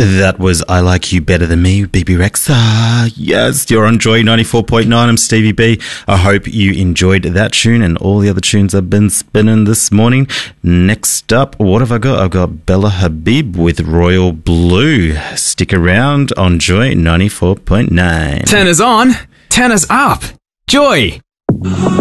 That was I Like You Better Than Me, Bebe Rexha. Yes, you're on Joy 94.9. I'm Stevie B. I hope you enjoyed that tune and all the other tunes I've been spinning this morning. Next up, what have I got? I've got Bella Habib with Royal Blue. Stick around on Joy 94.9. Tenors on, tenors up. Joy.